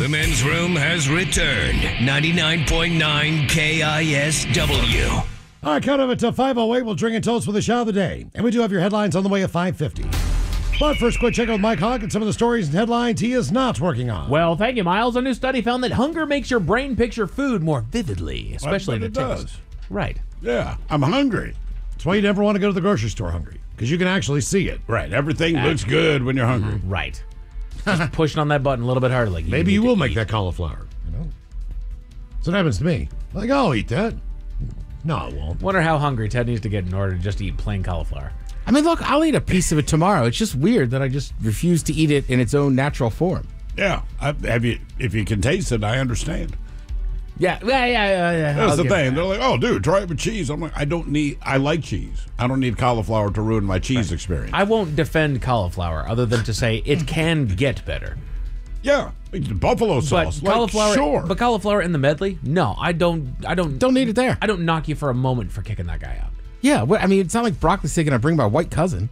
The men's room has returned. 99.9 KISW. All right, count of it to 5:08. We'll drink and toast with the shot of the day. And we do have your headlines on the way at 5:50. But first, quick check out with Mike Hawk and some of the stories and headlines he is not working on. Well, thank you, Miles. A new study found that hunger makes your brain picture food more vividly, especially the it taste. does. Right. Yeah, I'm hungry. That's why you never want to go to the grocery store hungry, because you can actually see it. Right, everything looks good when you're hungry. Right. Just pushing on that button a little bit harder. Like Maybe you need will to make eat. that cauliflower. You know, so it happens to me. Like, I'll eat that. No, I won't. Wonder how hungry Ted needs to get in order to just eat plain cauliflower. I mean, look, I'll eat a piece of it tomorrow. It's just weird that I just refuse to eat it in its own natural form. Yeah, if you can taste it, I understand. Yeah. That's I'll the give thing. it They're like, oh, dude, try it with cheese. I'm like, I like cheese. I don't need cauliflower to ruin my cheese experience. I won't defend cauliflower other than to say it can get better. Yeah, it's buffalo sauce. But cauliflower, like, sure. but cauliflower in the medley? No, I don't Don't need it there. I don't knock you for a moment for kicking that guy out. Yeah, I mean, it's not like broccoli's taking I bring my white cousin.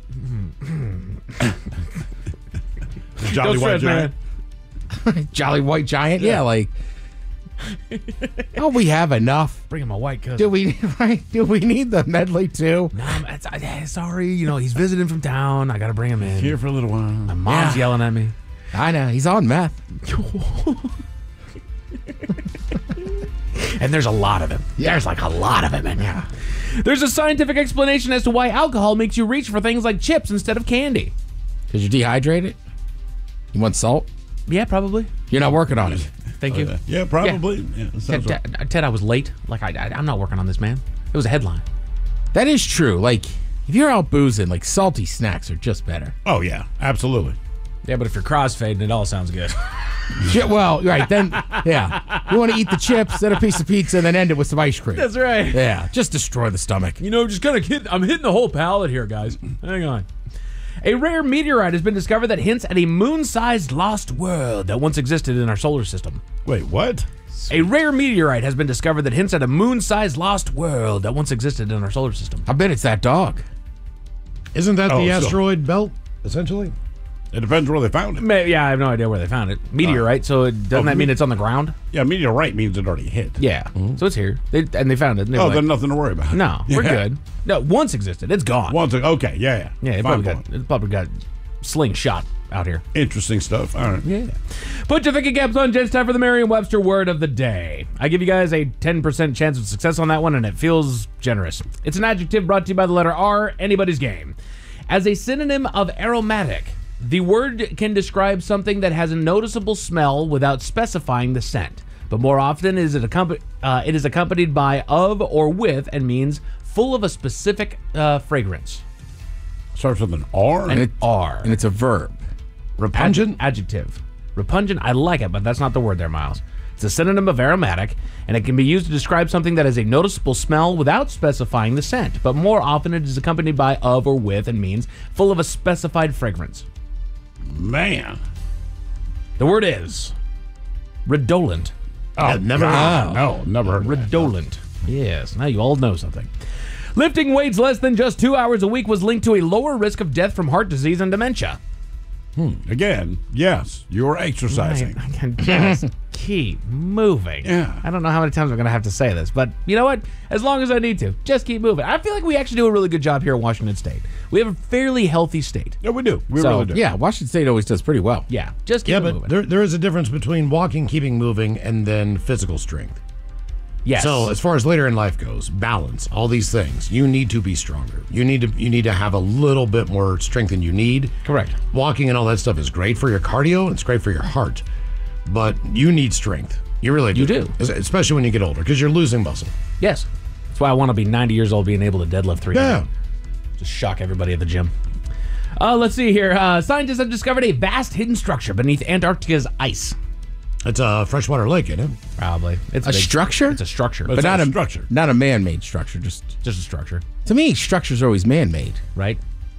Jolly Don't White stress, Giant. Jolly white giant. Yeah, like, oh, we have enough. Bring him a white cousin. Do we need the medley too? No, sorry. You know, he's visiting from town. I got to bring him in. Here for a little while. My mom's yelling at me. I know, he's on meth. And there's a lot of him. Yeah. There's like a lot of him in here. There's a scientific explanation as to why alcohol makes you reach for things like chips instead of candy. Because you're dehydrated? You want salt? Yeah, probably. You're not working on it. Thank you. Yeah, probably. Yeah. that sounds right. Ted, I was late. Like, I'm not working on this, man. It was a headline. That is true. Like, if you're out boozing, like, salty snacks are just better. Oh, yeah, absolutely. Yeah, but if you're crossfading, it all sounds good. Yeah, well, right, then, yeah. You want to eat the chips, then a piece of pizza, and then end it with some ice cream. That's right. Yeah, just destroy the stomach. You know, just kind of I'm hitting the whole palate here, guys. Hang on. A rare meteorite has been discovered that hints at a moon-sized lost world that once existed in our solar system. Wait, what? A rare meteorite has been discovered that hints at a moon-sized lost world that once existed in our solar system. I bet it's that dog. Isn't that the so- asteroid belt, essentially? It depends where they found it. Yeah, I have no idea where they found it. Meteorite, so doesn't that mean it's on the ground? Yeah, meteorite means it already hit. Yeah, so it's here. They found it. And they were Oh, like, then nothing to worry about. no, we're Yeah. good. No, once existed. It's gone. Okay, yeah. Yeah, it Fine probably got point. slingshot out here. Interesting stuff. All right. Yeah. Put your thinking caps on, gents. Time for the Merriam-Webster word of the day. I give you guys a 10% chance of success on that one, and it feels generous. It's an adjective brought to you by the letter R, anybody's game. As a synonym of aromatic, the word can describe something that has a noticeable smell without specifying the scent. But more often, it is accompanied by, of, or with, and means full of a specific fragrance. Starts with an R. And R. And it's a verb. Repugnant? Adjective. Repugnant, I like it, but that's not the word there, Miles. It's a synonym of aromatic, and it can be used to describe something that has a noticeable smell without specifying the scent. But more often, it is accompanied by, of, or with, and means full of a specified fragrance. Man. The word is redolent. Oh, never heard of that. No, never heard of that. Redolent. Yes, now you all know something. Lifting weights less than just 2 hours a week was linked to a lower risk of death from heart disease and dementia. Again, yes, you're exercising. I can just keep moving. Yeah. I don't know how many times I'm going to have to say this, but you know what? As long as I need to, just keep moving. I feel like we actually do a really good job here in Washington State. We have a fairly healthy state. Yeah, we do. We So, really do. Yeah, Washington State always does pretty well. Yeah, just keep Yeah, moving. but there is a difference between walking, keeping moving, and then physical strength. yes. So as far as later in life goes, balance, all these things, you need to be stronger. You need to have a little bit more strength than you need. Correct. Walking and all that stuff is great for your cardio, and it's great for your heart, but you need strength. You really do. You do. Especially when you get older, because you're losing muscle. Yes. That's why I want to be 90 years old being able to deadlift 300. Yeah. Just shock everybody at the gym. Let's see here. Scientists have discovered a vast hidden structure beneath Antarctica's ice. It's a freshwater lake, isn't it? Probably. It's A structure? It's a structure. But But not a a structure. Not a man-made structure. Just just a structure, to me, structures are always man-made. right?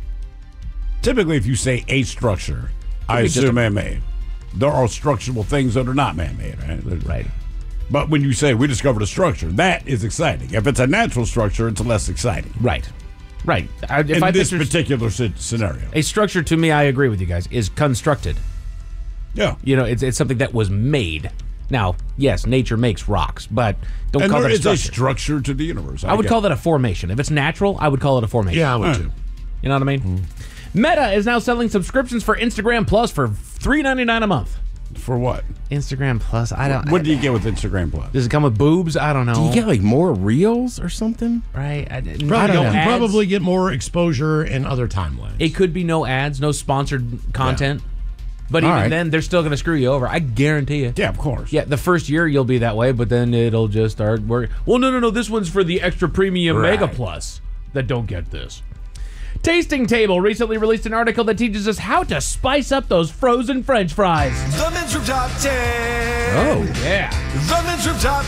Typically, if you say a structure, I be just assume man-made. There are structural things that are not man-made, right? Right. But when you say we discovered a structure, that is exciting. If it's a natural structure, it's less exciting. Right. Right. In this particular scenario. a structure, to me, I agree with you guys, is constructed. Yeah. You know, it's something that was made. Now, yes, nature makes rocks, but don't And call there that a is a structure. structure to the universe. I would call that a formation. If it's natural, I would call it a formation. Yeah, I would too. You know what I mean? Meta is now selling subscriptions for Instagram Plus for $3.99 a month. For what? Instagram Plus, I don't. What do you get with Instagram Plus? Does it come with boobs? I don't know. Do you get like more reels or something? right? Probably, no you ads. probably get more exposure in other timelines. It could be no ads, no sponsored content. But All even right. then, they're still going to screw you over. I guarantee you. Yeah, of course. Yeah, the first year you'll be that way, but then it'll just start working. Well, no. This one's for the extra premium Mega Plus that don't get this. Tasting Table recently released an article that teaches us how to spice up those frozen French fries. The Men's Room Top 10. Oh, Yeah. The Men's Room Top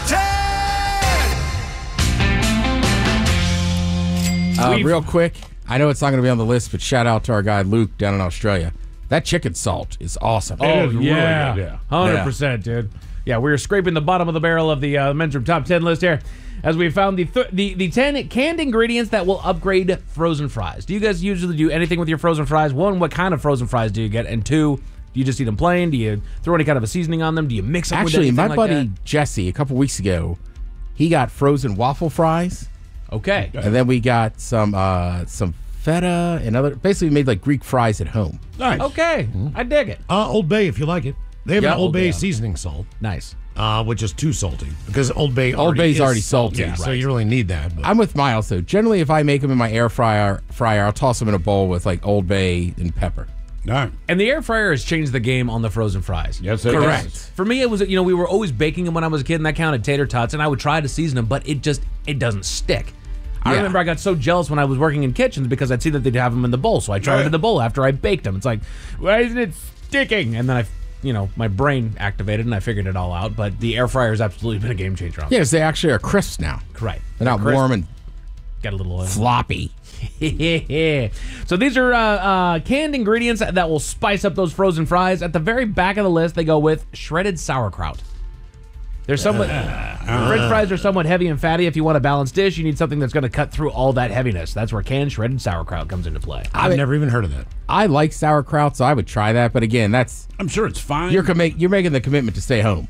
10. real quick. I know it's not going to be on the list, but shout out to our guy Luke down in Australia. That chicken salt is awesome. Oh, is really yeah. good, yeah. 100%, dude. Yeah, we're scraping the bottom of the barrel of the Men's Room Top 10 list here as we found the 10 canned ingredients that will upgrade frozen fries. Do you guys usually do anything with your frozen fries? One, what kind of frozen fries do you get? And two, do you just eat them plain? Do you throw any kind of a seasoning on them? Do you mix them Actually, with my anything like buddy that? Jesse, a couple weeks ago, he got frozen waffle fries, Okay. and then we got some feta and other. Basically, we made like Greek fries at home. Nice. Okay. I dig it. Old Bay, if you like it. They have Yeah, an Old Old Bay Bay. seasoning salt, Nice. which is too salty because Old Bay Bay's is already salty, so right. you really need that. But I'm with Miles though. Generally, if I make them in my air fryer, I'll toss them in a bowl with like Old Bay and pepper. All right. And the air fryer has changed the game on the frozen fries. Yes, it Correct. is. For me, it was, we were always baking them when I was a kid, and that counted tater tots, and I would try to season them, but it doesn't stick. I Yeah. remember I got so jealous when I was working in kitchens because I'd see that they'd have them in the bowl, so I tried it in the bowl after I baked them. It's like, why isn't it sticking? And then my brain activated and I figured it all out, but the air fryer has absolutely been a game changer on Yes, they actually are crisps now. Right. They're not Crisp. warm and Got a little oil. floppy. So these are canned ingredients that will spice up those frozen fries. At the very back of the list, they go with shredded sauerkraut. They're somewhat French fries are somewhat heavy and fatty. If you want a balanced dish, you need something that's going to cut through all that heaviness. That's where canned shredded sauerkraut comes into play. I've never even heard of that. I like sauerkraut, so I would try that. But again, that's I'm sure it's fine. you're making the commitment to stay home.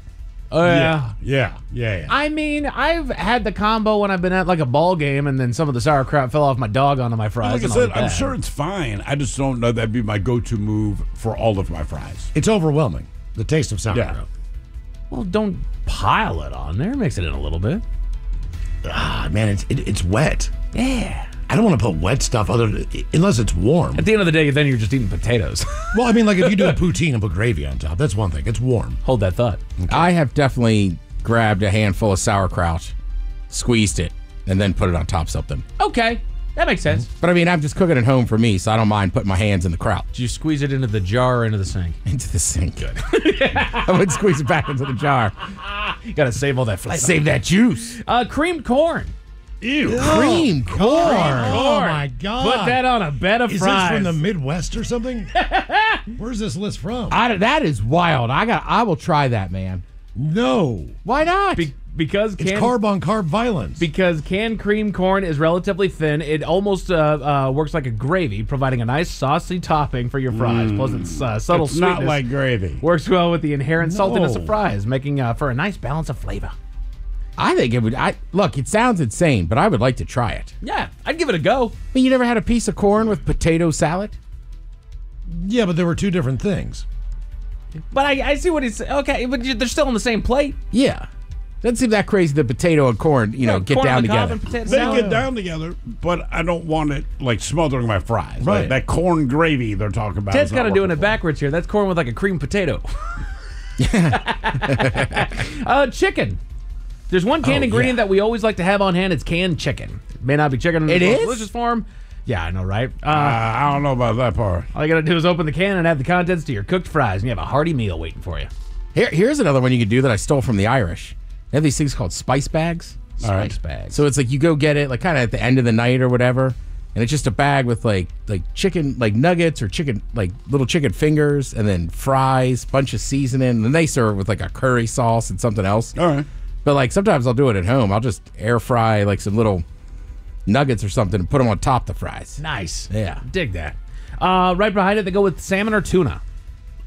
Yeah. I mean, I've had the combo when I've been at like a ball game, and then some of the sauerkraut fell off my dog onto my fries. Like I and said, all I'm that. sure it's fine. I just don't know that'd be my go-to move for all of my fries. It's overwhelming. The taste of sauerkraut. Well, don't pile it on there. Mix it in a little bit. Ah, man, it's wet. Yeah. I don't want to put wet stuff unless it's warm. At the end of the day, then you're just eating potatoes. Well, I mean, like if you do a poutine and put gravy on top, that's one thing. It's warm. Hold that thought. I have definitely grabbed a handful of sauerkraut, squeezed it, and then put it on top of something. Okay, that makes sense. But I mean, I'm just cooking at home for me, so I don't mind putting my hands in the kraut. Did you squeeze it into the jar or into the sink? Into the sink. Good. I would squeeze it back into the jar. You gotta save all that flavor. Save that juice. Creamed corn. Ew. Cream corn. Oh, my God. Put that on a bed of Is fries. this from the Midwest or something? Where's this list from? That is wild. I will try that, man. No. Why not? because It's carb on carb violence. Because canned cream corn is relatively thin, it almost works like a gravy, providing a nice saucy topping for your fries. Plus, its subtle It's sweetness not like gravy. works well with the inherent saltiness of No. fries, making for a nice balance of flavor. I think it would. Look, it sounds insane, but I would like to try it. Yeah, I'd give it a go. I mean, you never had a piece of corn with potato salad? Yeah, but there were two different things. But I see what he's saying. Okay, but they're still on the same plate. Yeah. Doesn't seem that crazy that potato and corn, get Corn down on the cob together. and potato They salad. get down together, but I don't want it like smothering my fries. Right. Like that corn gravy they're talking about. Ted's is not kind of doing working it for backwards here. That's corn with like a cream potato. Chicken. There's one canned ingredient that we always like to have on hand. It's canned chicken. It may not be chicken in It the most is? delicious form. Yeah, I know, right? I don't know about that part. All you gotta do is open the can and add the contents to your cooked fries, and you have a hearty meal waiting for you. Here's another one you can do that I stole from the Irish. They have these things called spice bags. Spice bags. So it's like you go get it like kind of at the end of the night or whatever, and it's just a bag with like chicken like nuggets or chicken like little chicken fingers and then fries, bunch of seasoning, and then they serve it with like a curry sauce and something else. All right. But like sometimes I'll do it at home. I'll just air fry like some little nuggets or something and put them on top of the fries. Nice. Yeah. Dig that. Right behind it, they go with salmon or tuna.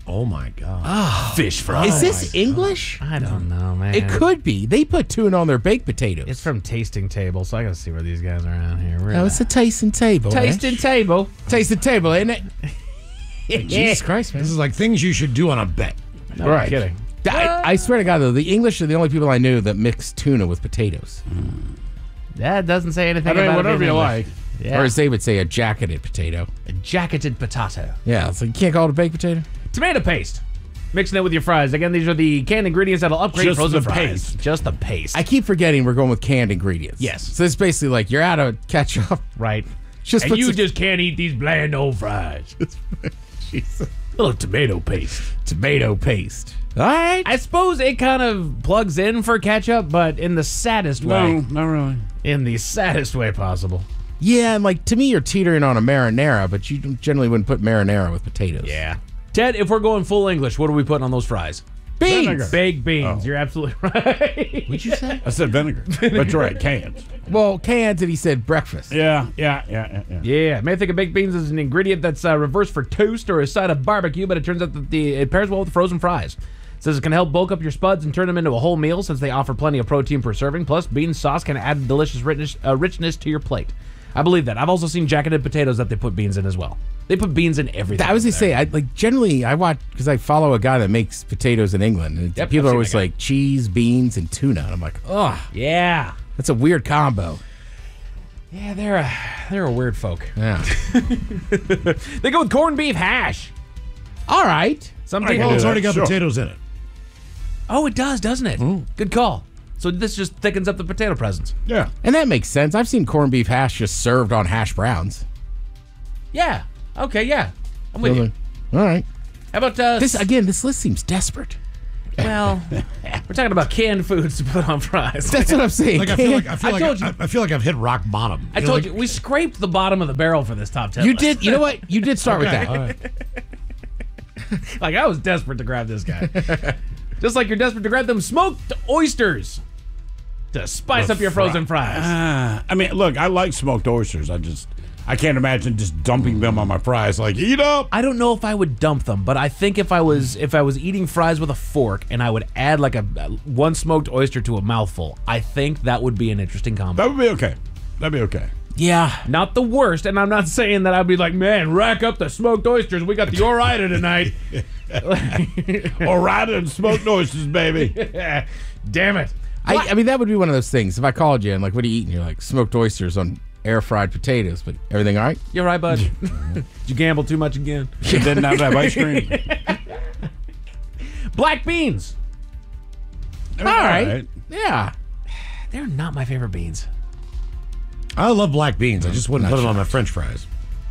Oh my God. Fish fries. Is this English? I don't know, man. It could be. They put tuna on their baked potatoes. It's from Tasting Table, so I gotta see where these guys are at here. Oh, it's a tasting table. Tasting Table. Tasting table, isn't it? Jesus Christ, man. This is like things you should do on a bet. No, Right. I'm kidding. I swear to God, though, the English are the only people I knew that mix tuna with potatoes. That doesn't say anything I mean, about whatever it you in like. English. Yeah. Or as they would say, a jacketed potato. A jacketed potato. Yeah, so you can't call it a baked potato? Tomato paste. Mixing it with your fries. Again, these are the canned ingredients that'll upgrade Just frozen the fries. paste. Just the paste. I keep forgetting we're going with canned ingredients. Yes. So it's basically like you're out of ketchup. right. Just And put you some- just can't eat these bland old fries. Jesus. Little tomato paste. Tomato paste. All right. I suppose it kind of plugs in for ketchup, but in the saddest way. No, not really. In the saddest way possible. Yeah, and like to me, you're teetering on a marinara, but you generally wouldn't put marinara with potatoes. Yeah. Ted, if we're going full English, what are we putting on those fries? Beans. Vinegar. Baked beans. You're absolutely right. What'd you say? I said vinegar. But you're right, cans. Well, cans, and he said breakfast. Yeah. Yeah, may think of baked beans as an ingredient that's reversed for toast or a side of barbecue, but it turns out that it pairs well with frozen fries. It says it can help bulk up your spuds and turn them into a whole meal since they offer plenty of protein per serving. Plus, bean sauce can add delicious richness to your plate. I believe that. I've also seen jacketed potatoes that they put beans in as well. They put beans in everything. I was over gonna say, there. generally I watch because I follow a guy that makes potatoes in England, and Yep, people I've are seen always that guy. like cheese, beans, and tuna. And I'm like, oh, Yeah. that's a weird combo. Yeah, they're a weird folk. Yeah. They go with corned beef hash. All right. Some I can people. Well, it's that, already got sure. potatoes in it. Oh, it does, doesn't it? Good call. So this just thickens up the potato presence. Yeah. And that makes sense. I've seen corned beef hash just served on hash browns. Yeah. Okay. Yeah. I'm with you. All right. How about This list seems desperate. Well, we're talking about canned foods to put on fries. That's what I'm saying. Like I feel like I've hit rock bottom. I told you we scraped the bottom of the barrel for this top 10. You list. did. You know what? You did start with that. All right. Like I was desperate to grab this guy. Just like you're desperate to grab them smoked oysters to spice up your frozen fries. I mean, look, I like smoked oysters. I can't imagine just dumping them on my fries. Like, eat up. I don't know if I would dump them, but I think if I was eating fries with a fork and I would add like a one smoked oyster to a mouthful, I think that would be an interesting combo. That would be okay. That'd be okay. Yeah. Not the worst, and I'm not saying that I'd be like, man, rack up the smoked oysters. We got the Ore-Ida tonight. All right, and smoked oysters, baby. Damn it. I mean, that would be one of those things. If I called you and like, what are you eating? You're like, smoked oysters on air fried potatoes. But everything all right? You're right, bud. Did you gamble too much again? She didn't have ice cream. Black beans. All right. Yeah. They're not my favorite beans. I love black beans. I just wouldn't put them on my French fries.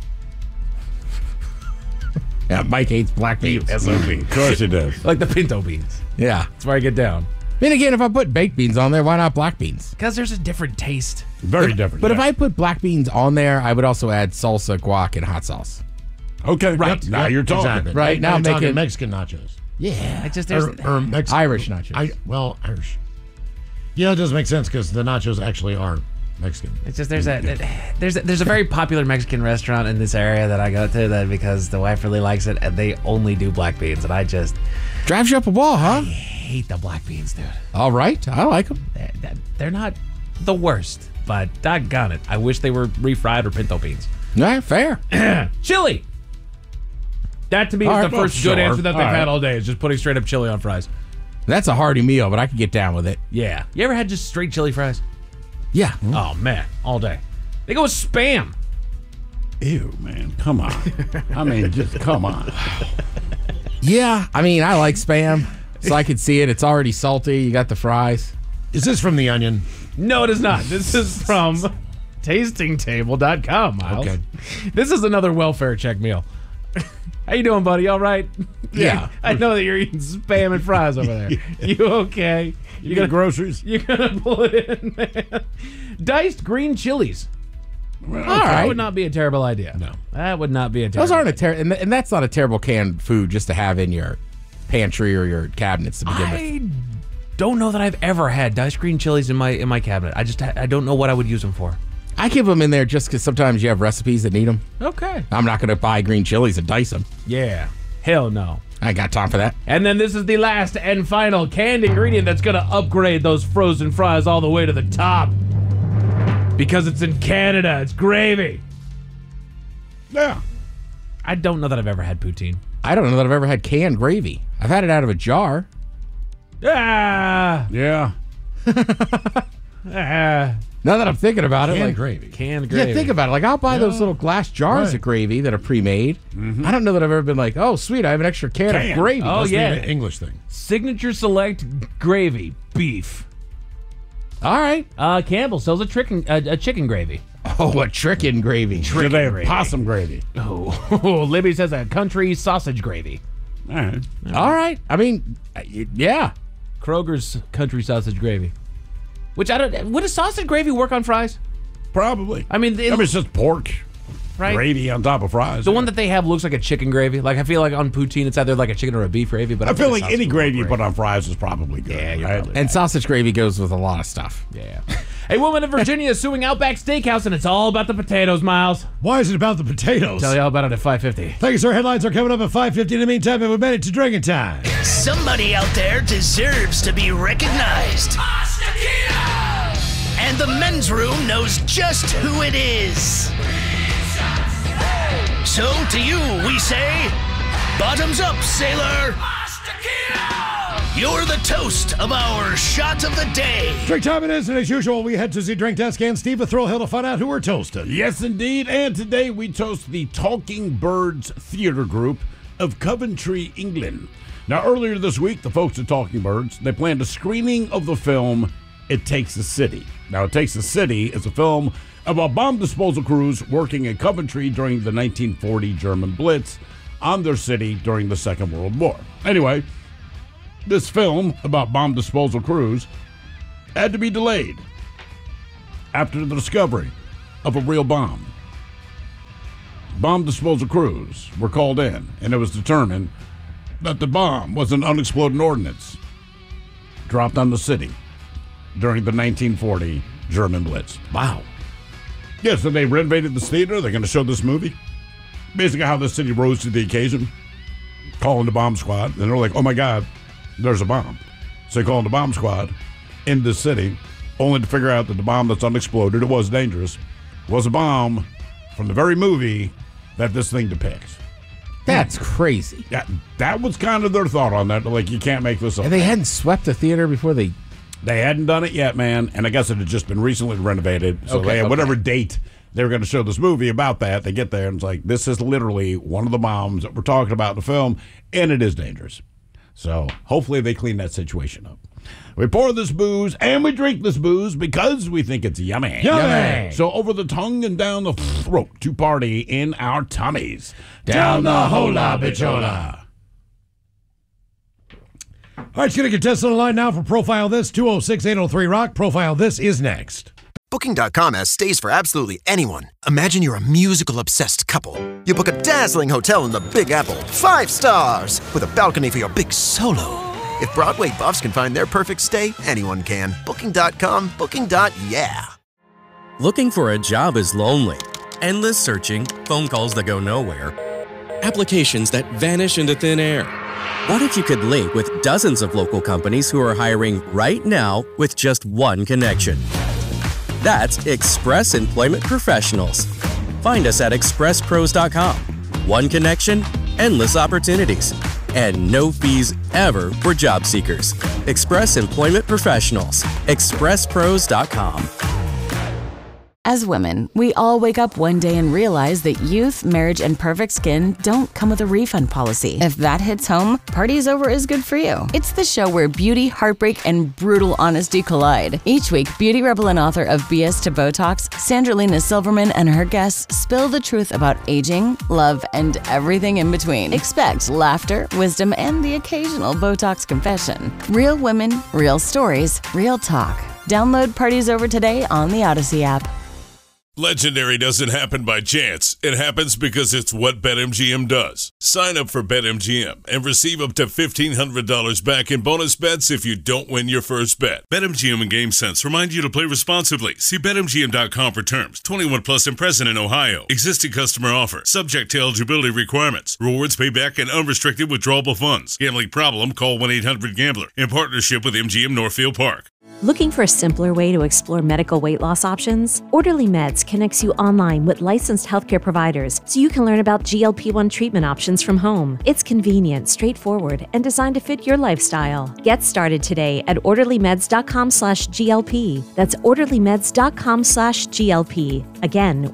Yeah. Mike hates black beans. Of course it does. Like the pinto beans. Yeah. That's where I get down. Then again, if I put baked beans on there, why not black beans? Because there's a different taste. Very different. But if yeah. I put black beans on there, I would also add salsa, guac, and hot sauce. Okay, Right. Now Yep, you're talking. exactly. Right, now I'm I'm talking making- Mexican nachos. Yeah. It just there's Or Mexican, Irish nachos. Irish. Yeah, it does make sense because the nachos actually are Mexican. it's just there's a very popular Mexican restaurant in this area that I go to that because the wife really likes it and they only do black beans and I just Drives you up a wall, huh? hate the black beans, dude. All right. I like them. They're not the worst, but doggone it, I wish they were refried or pinto beans. All right, fair. Chili. That to me All is right, the well, first good sure. answer that they've All right. had all day is just putting straight up chili on fries. That's a hearty meal, but I could get down with it. Yeah. You ever had just straight chili fries? Yeah. Oh man, all day. They go with Spam. Ew, man. Come on. I mean, just come on. Yeah. I mean, I like Spam, so I could see it. It's already salty. You got the fries. Is this from The Onion? No, it is not. This is from tastingtable.com, Miles. Okay. This is another welfare check meal. How you doing, buddy? All right? Yeah. I know that you're eating Spam and fries over there. You okay? You get groceries? You're gonna pull it in, man. Diced green chilies. Well, All That right. would not be a terrible idea. No. That would not be a terrible Those aren't a idea. terrible, and that's not a terrible canned food just to have in your pantry or your cabinets to begin with. I don't know that I've ever had diced green chilies in my cabinet. I don't know what I would use them for. I keep them in there just because sometimes you have recipes that need them. Okay. I'm not going to buy green chilies and dice them. Yeah. Hell no. I got time for that. And then this is the last and final canned ingredient that's going to upgrade those frozen fries all the way to the top. Because it's in Canada. It's gravy. Yeah. I don't know that I've ever had poutine. I don't know that I've ever had canned gravy. I've had it out of a jar. Ah! Yeah. Now that I'm thinking about it, Canned gravy. Canned gravy. Yeah, think about it. Like, I'll buy those little glass jars of gravy that are pre-made. I don't know that I've ever been like, oh, sweet, I have an extra can of gravy. Oh, Must be yeah. an English thing. Signature Select gravy. Beef. All right. Campbell sells a chicken gravy. Oh, a chicken gravy. Do they have gravy. possum gravy? Oh, Libby says a country sausage gravy. All right. All right. I mean, yeah. Kroger's country sausage gravy. Which I don't. Would a sausage gravy work on fries? Probably. I mean, it's just pork right? gravy on top of fries. The one that they have looks like a chicken gravy. Like I feel like on poutine, it's either like a chicken or a beef gravy. But I feel like sausage any would gravy you work put on fries is probably good. Yeah, you're right? probably And sausage gravy goes with a lot of stuff. Yeah. A woman in Virginia is suing Outback Steakhouse, and it's all about the potatoes, Miles. Why is it about the potatoes? Tell you all about it at 5:50. Thank you, sir. Headlines are coming up at 5:50. In the meantime, we have a minute to drinking time. Somebody out there deserves to be recognized. And the men's room knows just who it is. So to you, we say, bottoms up, sailor. You're the toast of our shot of the day. Drink time it is, and as usual, we head to the drink desk and Steve with Thrill Hill to find out who we're toasting. Yes, indeed. And today we toast the Talking Birds Theatre Group of Coventry, England. Now, earlier this week, the folks at Talking Birds, they planned a screening of the film It Takes a City. Now, It Takes a City is a film about bomb disposal crews working in Coventry during the 1940 German Blitz on their city during the Second World War. Anyway, this film about bomb disposal crews had to be delayed after the discovery of a real bomb. Bomb disposal crews were called in, and it was determined that the bomb was an unexploded ordnance dropped on the city during the 1940 German Blitz. Wow. Yeah, so they renovated this theater. They're going to show this movie. Basically how the city rose to the occasion, calling the bomb squad. And they're like, oh my God, there's a bomb. So they call the bomb squad in this city, only to figure out that the bomb that's unexploded, it was dangerous, was a bomb from the very movie that this thing depicts. That's crazy. Yeah, that was kind of their thought on that. They're like, you can't make this up. And they hadn't swept the theater before they... They hadn't done it yet, man, and I guess it had just been recently renovated. So they had whatever date they were going to show this movie about that. They get there, and it's like, this is literally one of the bombs that we're talking about in the film, and it is dangerous. So hopefully they clean that situation up. We pour this booze, and we drink this booze because we think it's yummy. Yummy! So over the tongue and down the throat to party in our tummies. Down the hola bichola. All right, it's going to get tested on the line now for Profile This, 206-803-ROCK. Profile This is next. Booking.com has stays for absolutely anyone. Imagine you're a musical-obsessed couple. You book a dazzling hotel in the Big Apple, 5 stars, with a balcony for your big solo. If Broadway buffs can find their perfect stay, anyone can. Booking.com, booking.yeah. Looking for a job is lonely. Endless searching, phone calls that go nowhere, applications that vanish into thin air. What if you could link with dozens of local companies who are hiring right now with just one connection? That's Express Employment Professionals. Find us at expresspros.com. One connection, endless opportunities, and no fees ever for job seekers. Express Employment Professionals. expresspros.com. As women, we all wake up one day and realize that youth, marriage, and perfect skin don't come with a refund policy. If that hits home, Party's Over is good for you. It's the show where beauty, heartbreak, and brutal honesty collide. Each week, beauty rebel and author of BS to Botox, Sandralina Silverman, and her guests spill the truth about aging, love, and everything in between. Expect laughter, wisdom, and the occasional Botox confession. Real women, real stories, real talk. Download Party's Over today on the Odyssey app. Legendary doesn't happen by chance. It happens because it's what BetMGM does. Sign up for BetMGM and receive up to $1,500 back in bonus bets if you don't win your first bet. BetMGM and GameSense remind you to play responsibly. See BetMGM.com for terms. 21 plus and present in Ohio. Existing customer offer. Subject to eligibility requirements. Rewards payback and unrestricted withdrawable funds. Gambling problem? Call 1-800-GAMBLER. In partnership with MGM Northfield Park. Looking for a simpler way to explore medical weight loss options? Orderly Meds connects you online with licensed healthcare providers so you can learn about GLP-1 treatment options from home. It's convenient, straightforward, and designed to fit your lifestyle. Get started today at orderlymeds.com/GLP. That's orderlymeds.com/GLP. Again,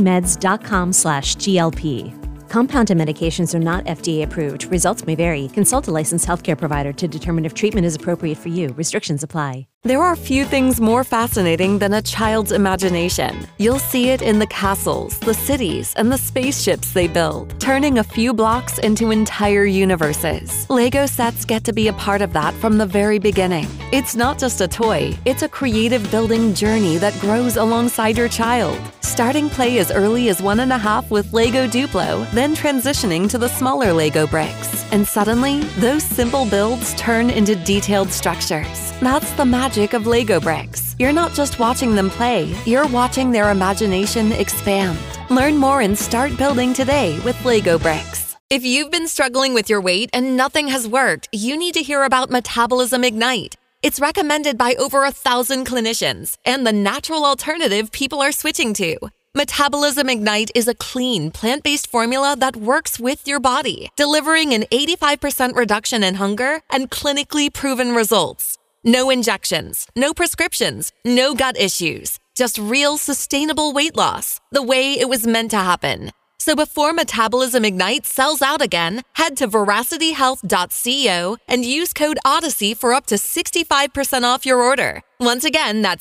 orderlymeds.com/GLP. Compounded medications are not FDA approved. Results may vary. Consult a licensed healthcare provider to determine if treatment is appropriate for you. Restrictions apply. There are few things more fascinating than a child's imagination. You'll see it in the castles, the cities, and the spaceships they build, turning a few blocks into entire universes. Lego sets get to be a part of that from the very beginning. It's not just a toy, it's a creative building journey that grows alongside your child. Starting play as early as 1.5 with Lego Duplo, then transitioning to the smaller Lego bricks. And suddenly, those simple builds turn into detailed structures. That's the magic of Lego bricks. You're not just watching them play, you're watching their imagination expand. Learn more and start building today with Lego bricks. If you've been struggling with your weight and nothing has worked, you need to hear about Metabolism Ignite. It's recommended by over 1,000 clinicians and the natural alternative people are switching to. Metabolism Ignite is a clean, plant-based formula that works with your body, delivering an 85% reduction in hunger and clinically proven results. No injections, no prescriptions, no gut issues, just real sustainable weight loss, the way it was meant to happen. So before Metabolism Ignite sells out again, head to veracityhealth.co and use code Odyssey for up to 65% off your order. Once again, that's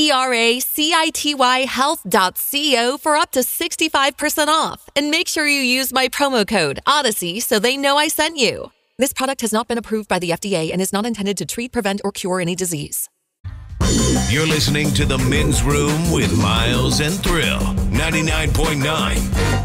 VERACITY health.co for up to 65% off. And make sure you use my promo code Odyssey so they know I sent you. This product has not been approved by the FDA and is not intended to treat, prevent, or cure any disease. You're listening to The Men's Room with Miles and Thrill, 99.9